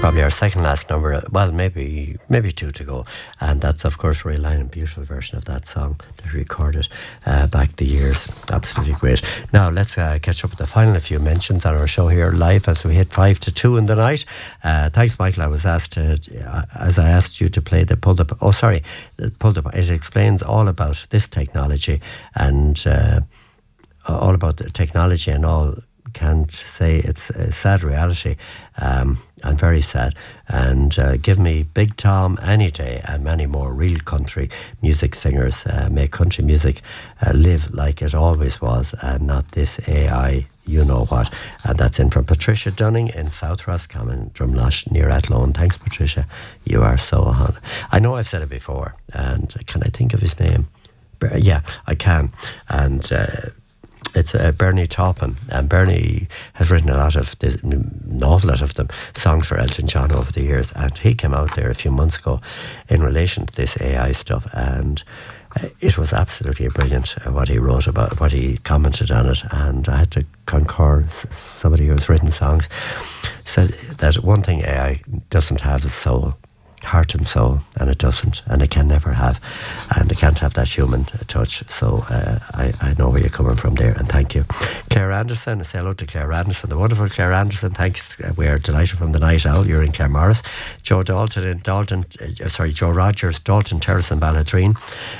probably our second last number. Well, maybe two to go, and that's of course Ray Lyon, a beautiful version of that song that he recorded back the years. Absolutely great. Now let's catch up with the final few mentions on our show here live as we hit 5 to 2 in the night. Thanks, Michael. I was asked as I asked you to play the pulled up. Oh, sorry, pulled up. It explains all about this technology and all about the technology and all. Can't say it's a sad reality. I'm very sad. And give me Big Tom any day and many more real country music singers. Make country music live like it always was and not this AI you know what. And that's in from Patricia Dunning in South Roscommon, Drumlush, near Athlone. Thanks, Patricia. You are so on. I know I've said it before, and can I think of his name? Yeah, I can. And it's Bernie Taupin, and Bernie has written an awful lot of them, songs for Elton John over the years, and he came out there a few months ago in relation to this AI stuff, and it was absolutely brilliant what he wrote about, what he commented on it, and I had to concur. Somebody who's written songs said that one thing AI doesn't have is soul. Heart and soul, and it doesn't, and it can never have, and it can't have that human touch. So I know where you're coming from there, and thank you. Claire Anderson, say hello to Claire Anderson, the wonderful Claire Anderson. Thanks. We're delighted from the Night Owl. You're in Claremorris. Joe Dalton in Joe Rogers, Dalton Terrace in Balladrine.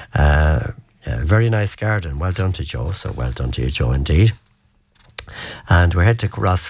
Very nice garden. Well done to Joe. So well done to you, Joe, indeed. And we're head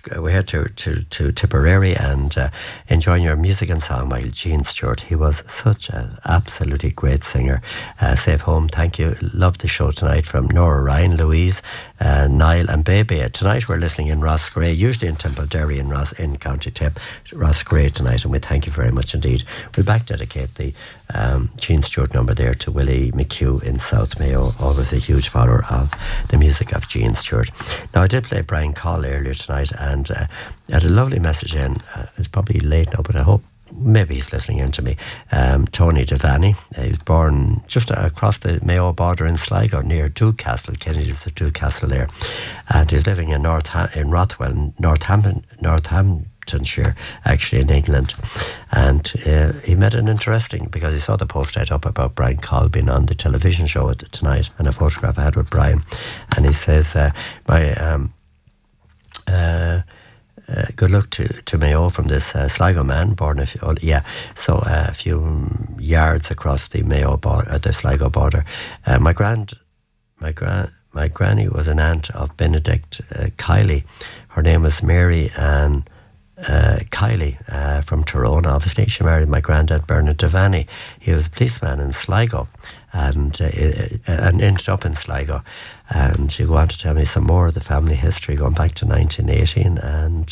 to Tipperary and enjoying your music and song by Gene Stewart. He was such an absolutely great singer. Safe home, thank you. Love the show tonight from Nora Ryan, Louise, Niall and Baby. Tonight we're listening in Roscrea, usually in Templederry in County Tip. Roscrea tonight, and we thank you very much indeed. We'll back dedicate the Gene Stewart number there to Willie McHugh in South Mayo, always a huge follower of the music of Gene Stewart. Now I did play Brian Call earlier tonight, and had a lovely message in. It's probably late now, but I hope maybe he's listening in to me. Tony Devaney, he was born just across the Mayo border in Sligo near Dewcastle. Kennedy's the Dewcastle there, and he's living in Rothwell, Northamptonshire, actually in England. And he made an interesting, because he saw the post I'd up about Brian Call being on the television show tonight, and a photograph I had with Brian, and he says good luck to Mayo from this Sligo man, born a few yards across the Mayo border, the Sligo border. My granny was an aunt of Benedict Kiley. Her name was Mary Ann Kiley from Tyrone. Obviously, she married my granddad Bernard Devaney. He was a policeman in Sligo, and ended up in Sligo. And she wanted to tell me some more of the family history going back to 1918, and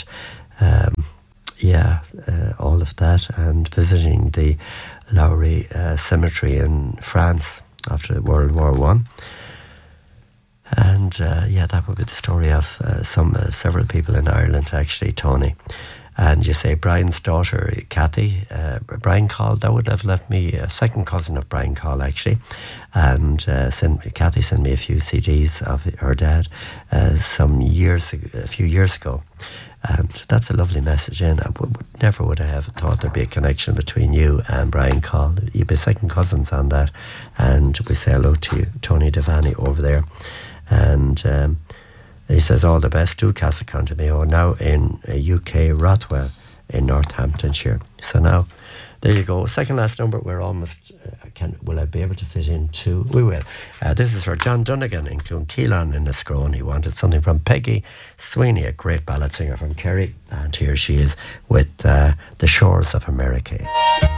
all of that, and visiting the Lowry Cemetery in France after World War One. And that would be the story of several people in Ireland, actually, Tony. And you say Brian's daughter, Kathy, Brian Call, that would have left me a second cousin of Brian Call, actually. And Kathy sent me a few CDs of her dad a few years ago. And that's a lovely message, and I never would have thought there'd be a connection between you and Brian Call. You'd be second cousins on that. And we say hello to you, Tony Devaney, over there. And he says all the best to Castle County Mayo, now in UK Rothwell in Northamptonshire. So now, there you go. Second last number. We're almost. Will I be able to fit in two? We will. This is for John Dunnigan in Clonkeelan in Escrone. He wanted something from Peggy Sweeney, a great ballad singer from Kerry, and here she is with The Shores of America.